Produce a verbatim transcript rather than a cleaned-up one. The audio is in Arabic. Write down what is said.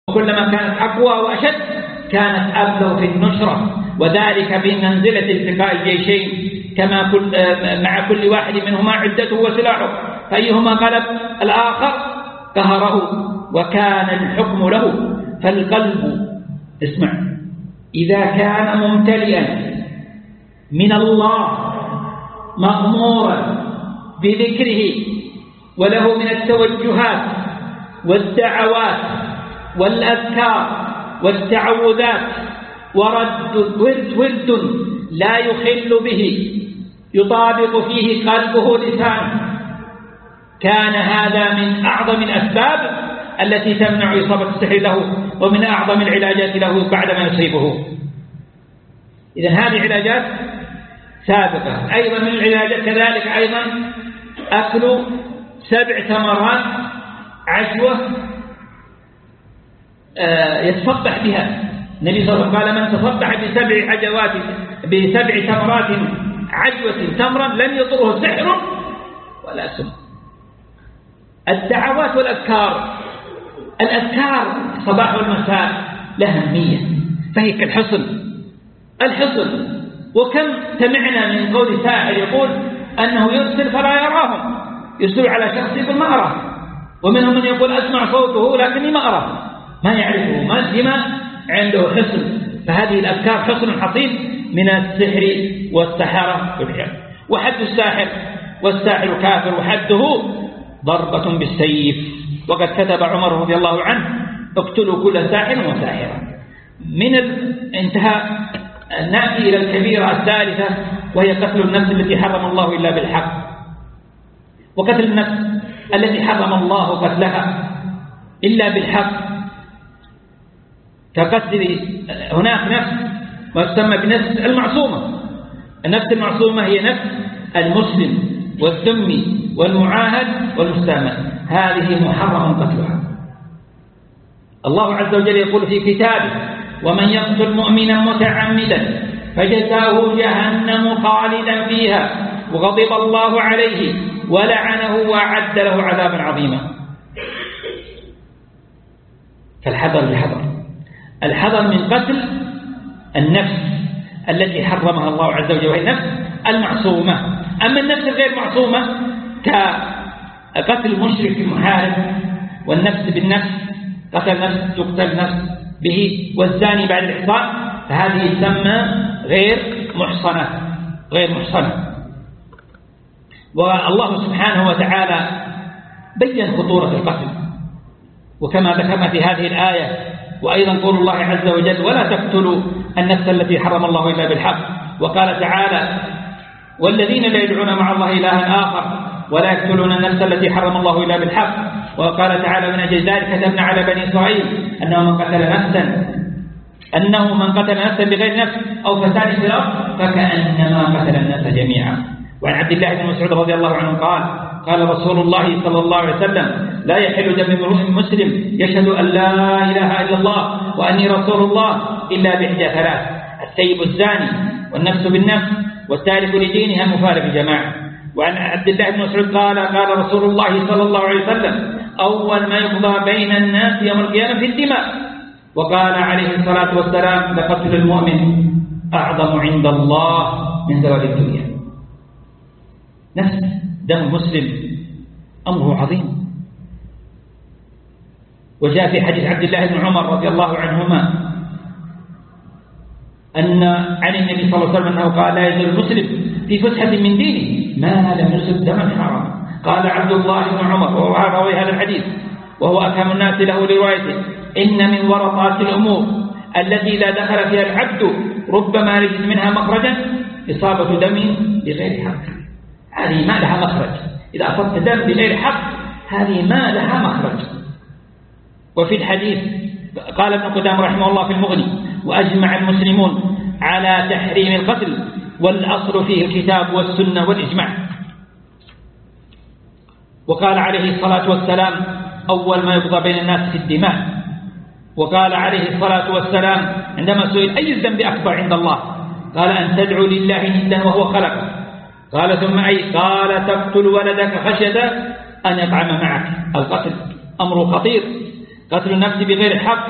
كلما كانت أقوى وأشد كانت أبلغ في النشرة، وذلك بمنزلة التقاء الجيشين، كما كل مع كل واحد منهما عدته وسلاحه، فأيهما غلب الآخر قهره وكان الحكم له. فالقلب اسمع إذا كان ممتلئا من الله مأمورا بذكره وله من التوجهات والدعوات والأذكار والتعوذات ورد ورد ورد لا يخل به يطابق فيه قلبه لسانه، كان هذا من أعظم الأسباب التي تمنع إصابة السحر له، ومن أعظم العلاجات له بعدما يصيبه. إذن هذه علاجات سابقة. أيضا من العلاجات كذلك أيضا أكل سبع ثمرات عجوة يتصبح بها. النبي صلى الله عليه وسلم قال من تصبح بسبع عجوات بسبع ثمرات عجوة تمرا لم يضره سحر ولا سم. الدعوات والأذكار، الأذكار صباح والمساء لها أهمية، فهي كالحصن. الحصن، وكم سمعنا من قول ساحر يقول أنه يرسل فلا يراهم، يرسل على شخص يقول ما أراه، ومنهم من يقول أسمع صوته لكني ما أراه، ما يعرفه، ما لما عنده حصن. فهذه الأذكار حصن حصين من السحر والسحرة والعياذ. وحد الساحر والساحر كافر، وحده ضربة بالسيف. وقد كتب عمر رضي الله عنه اقتلوا كل ساحر وساحرة. من الانتهاء نأتي إلى الكبيرة الثالثة، وهي قتل النفس التي حرم الله إلا بالحق. وقتل النفس التي حرم الله قتلها إلا بالحق كقتل هناك نفس ما تسمى بنفس المعصومة. النفس المعصومة هي نفس المسلم والذمي والمعاهد والمستأمن، هذه محرم قتلها. الله عز وجل يقول في كتابه ومن يقتل مؤمنا متعمدا فجزاؤه جهنم خالدا فيها وغضب الله عليه ولعنه وأعد له عذابا عظيما. فالحذر الحذر الحذر من قتل النفس التي حرمها الله عز وجل، وهي النفس المعصومة. أما النفس الغير معصومة كقتل مشرك المحارب، والنفس بالنفس، قتل نفس تقتل نفس به، والزاني بعد الإحصان، فهذه تسمى غير محصنة غير محصنة. والله سبحانه وتعالى بين خطورة القتل، وكما ذكرنا في هذه الآية، وأيضا قول الله عز وجل ولا تقتلوا النفس التي حرم الله إلا بالحق. وقال تعالى والذين لا يدعون مع الله إلها آخر ولا يقتلون النفس التي حرم الله إلا بالحق. وقال تعالى من أجل ذلك كتبنا على بني إسرائيل أنه من قتل نفسا أنه من قتل نفسا بغير نفس أو فساد في الأرض فكأنما قتل الناس جميعا. وعن عبد الله بن مسعود رضي الله عنه قال قال رسول الله صلى الله عليه وسلم لا يحل دم امرئ مسلم يشهد أن لا إله إلا الله وأني رسول الله إلا بإحدى ثلاث: الثيب الزاني والنفس بالنفس والتارك لدينها المفارق جماعة. وعن عبد الله بن مسعود قال قال رسول الله صلى الله عليه وسلم أول ما يقضى بين الناس يوم القيامة في الدماء. وقال عليه الصلاة والسلام لقتل المؤمن أعظم عند الله من زوال الدنيا. نفس دم المسلم أمره عظيم. وجاء في حديث عبد الله بن عمر رضي الله عنهما أن عن النبي صلى الله عليه وسلم أنه قال لا يزال المسلم في فسحة من دينه ما لم يصب دما حرام. قال عبد الله بن عمر وهو راوي هذا الحديث وهو أفهم الناس له لروايته إن من ورطات الأمور التي لا دخل فيها العبد ربما يجد منها مخرجا إصابة دم بغير حق. هذه ما لها مخرج، إذا أصبت دم بغير حق هذه ما لها مخرج. وفي الحديث قال ابن قدامة رحمه الله في المغني وأجمع المسلمون على تحريم القتل والأصل فيه الكتاب والسنة والإجماع. وقال عليه الصلاة والسلام أول ما يقضى بين الناس في الدماء. وقال عليه الصلاة والسلام عندما سئل أي الذنب أكبر عند الله قال أن تدعو لله ندا وهو خلقه. قال ثم أي؟ قال تقتل ولدك خشية أن يطعم معك. القتل أمر خطير، قتل النفس بغير حق